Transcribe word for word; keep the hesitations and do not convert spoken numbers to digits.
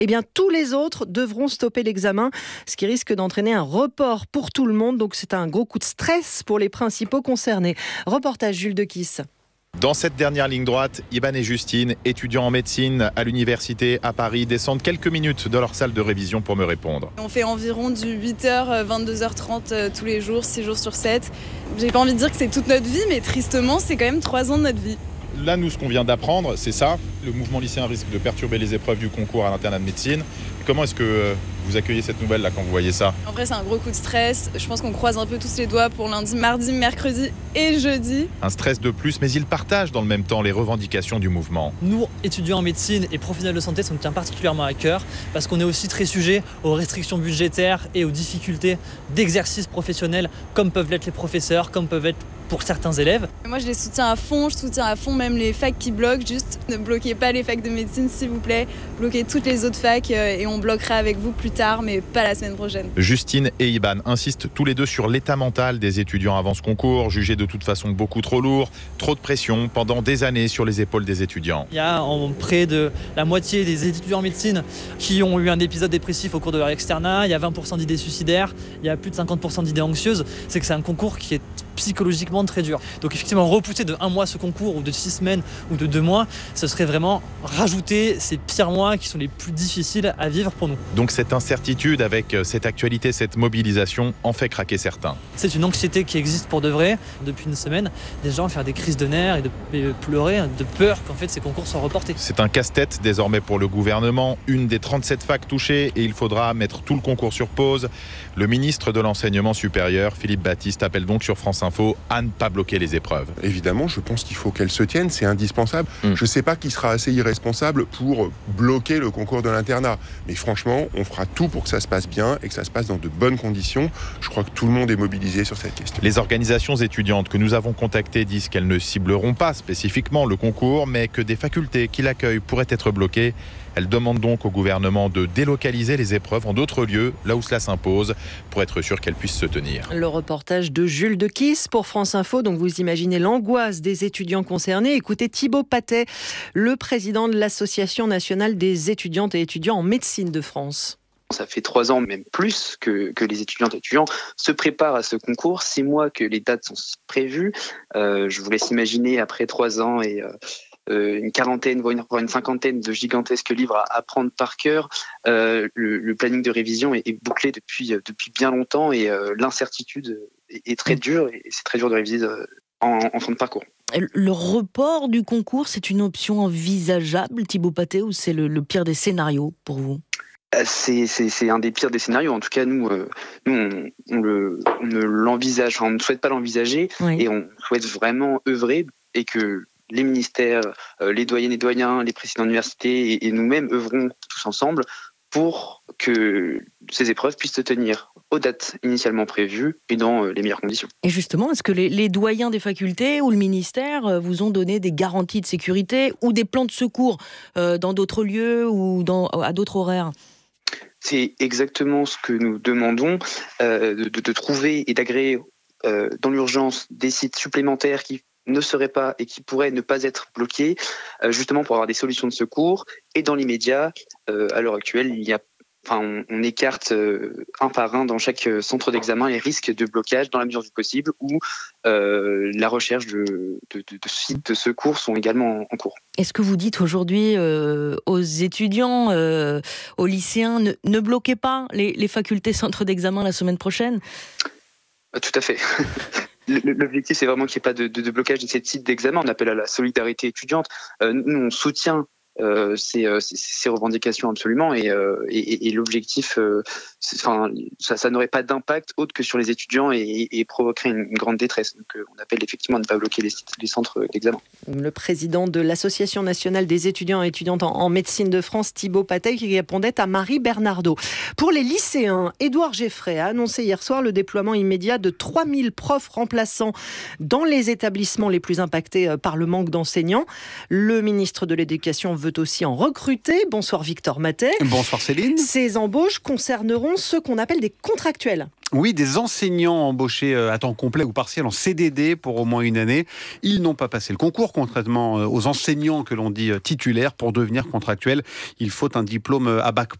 eh bien tous les autres devront stopper l'examen, ce qui risque d'entraîner un report pour tout le monde. Donc c'est un gros coup de stress pour les principaux concernés. Reportage Jules Dequisse. Dans cette dernière ligne droite, Iban et Justine, étudiants en médecine à l'université à Paris, descendent quelques minutes de leur salle de révision pour me répondre. On fait environ du huit heures, vingt-deux heures trente tous les jours, six jours sur sept. J'ai pas envie de dire que c'est toute notre vie, mais tristement, c'est quand même trois ans de notre vie. Là, nous, ce qu'on vient d'apprendre, c'est ça. Le mouvement lycéen risque de perturber les épreuves du concours à l'internat de médecine. Comment est-ce que vous accueillez cette nouvelle là quand vous voyez ça ? En vrai, c'est un gros coup de stress. Je pense qu'on croise un peu tous les doigts pour lundi, mardi, mercredi et jeudi. Un stress de plus, mais ils partagent dans le même temps les revendications du mouvement. Nous, étudiants en médecine et professionnels de santé, ça nous tient particulièrement à cœur parce qu'on est aussi très sujet aux restrictions budgétaires et aux difficultés d'exercice professionnel, comme peuvent l'être les professeurs, comme peuvent être pour certains élèves. Moi, je les soutiens à fond, je soutiens à fond même les facs qui bloquent. Juste ne bloquez pas les facs de médecine, s'il vous plaît. Bloquez toutes les autres facs et on bloquera avec vous plus tard, mais pas la semaine prochaine. Justine et Iban insistent tous les deux sur l'état mental des étudiants avant ce concours, jugé de toute façon beaucoup trop lourd, trop de pression pendant des années sur les épaules des étudiants. Il y a en près de la moitié des étudiants en médecine qui ont eu un épisode dépressif au cours de leur externat. Il y a vingt pour cent d'idées suicidaires, il y a plus de cinquante pour cent d'idées anxieuses. C'est que c'est un concours qui est psychologiquement très dur. Donc effectivement, repousser de un mois ce concours ou de six semaines ou de deux mois, ce serait vraiment rajouter ces pires mois qui sont les plus difficiles à vivre pour nous. Donc cette incertitude avec cette actualité, cette mobilisation en fait craquer certains. C'est une anxiété qui existe pour de vrai. Depuis une semaine, des gens faire des crises de nerfs et de, et de pleurer, de peur qu'en fait ces concours soient reportés. C'est un casse-tête désormais pour le gouvernement. Une des trente-sept facs touchées et il faudra mettre tout le concours sur pause. Le ministre de l'Enseignement supérieur, Philippe Baptiste, appelle donc sur France Info à ne pas bloquer les épreuves. Évidemment, je pense qu'il faut qu'elles se tiennent, c'est indispensable. Mmh. Je ne sais pas qui sera assez irresponsable pour bloquer le concours de l'internat. Mais franchement, on fera tout pour que ça se passe bien et que ça se passe dans de bonnes conditions. Je crois que tout le monde est mobilisé sur cette question. Les organisations étudiantes que nous avons contactées disent qu'elles ne cibleront pas spécifiquement le concours, mais que des facultés qui l'accueillent pourraient être bloquées. Elles demandent donc au gouvernement de délocaliser les épreuves en d'autres lieux, là où cela s'impose, pour être sûr qu'elles puissent se tenir. Le reportage de Jules Dequisse pour France Info. Donc vous imaginez l'angoisse des étudiants concernés. Écoutez Thibaut Patet, le président de l'Association nationale des étudiantes et étudiants en médecine de France. Ça fait trois ans, même plus, que, que les étudiantes et étudiants se préparent à ce concours. Six mois que les dates sont prévues. Euh, je vous laisse imaginer, après trois ans et... Euh, Euh, une quarantaine, voire une, voire une cinquantaine de gigantesques livres à apprendre par cœur. Euh, le, le planning de révision est, est bouclé depuis, depuis bien longtemps et euh, l'incertitude est, est très dure et c'est très dur de réviser euh, en, en fin de parcours. Le report du concours, c'est une option envisageable, Thibaut Patet, ou c'est le, le pire des scénarios pour vous ? C'est, c'est, c'est un des pires des scénarios. En tout cas, nous, euh, nous on, on, le, on ne l'envisage, enfin, on ne souhaite pas l'envisager oui. Et on souhaite vraiment œuvrer et que les ministères, les doyennes et doyens, les présidents d'université et, et nous-mêmes œuvrons tous ensemble pour que ces épreuves puissent se tenir aux dates initialement prévues et dans les meilleures conditions. Et justement, est-ce que les, les doyens des facultés ou le ministère vous ont donné des garanties de sécurité ou des plans de secours euh, dans d'autres lieux ou dans, à d'autres horaires ? C'est exactement ce que nous demandons, euh, de, de, de trouver et d'agréer euh, dans l'urgence des sites supplémentaires qui ne seraient pas et qui pourraient ne pas être bloqués, euh, justement pour avoir des solutions de secours. Et dans l'immédiat, euh, à l'heure actuelle, il y a, enfin, on, on écarte euh, un par un dans chaque centre d'examen les risques de blocage dans la mesure du possible où euh, la recherche de, de, de, de sites de secours sont également en, en cours. Est-ce que vous dites aujourd'hui euh, aux étudiants, euh, aux lycéens, ne, ne bloquez pas les, les facultés centres d'examen la semaine prochaine ? Tout à fait. L'objectif, c'est vraiment qu'il n'y ait pas de, de, de blocage de ces sites d'examen. On appelle à la solidarité étudiante. Euh, nous, on soutient euh, ces, ces, ces revendications absolument. Et, euh, et, et l'objectif, euh, enfin, ça, ça n'aurait pas d'impact autre que sur les étudiants et, et, et provoquerait une, une grande détresse. Donc, euh, on appelle effectivement à ne pas bloquer les, les centres d'examen. Le président de l'Association nationale des étudiants et étudiantes en, en médecine de France, Thibaut Patet, qui répondait à Marie Bernardo. Pour les lycéens, Édouard Geffray a annoncé hier soir le déploiement immédiat de trois mille profs remplaçants dans les établissements les plus impactés par le manque d'enseignants. Le ministre de l'Éducation veut veut aussi en recruter. Bonsoir Victor Matet. Bonsoir Céline. Ces embauches concerneront ceux qu'on appelle des contractuels. Oui, des enseignants embauchés à temps complet ou partiel en C D D pour au moins une année. Ils n'ont pas passé le concours, contrairement aux enseignants que l'on dit titulaires. Pour devenir contractuel, il faut un diplôme à bac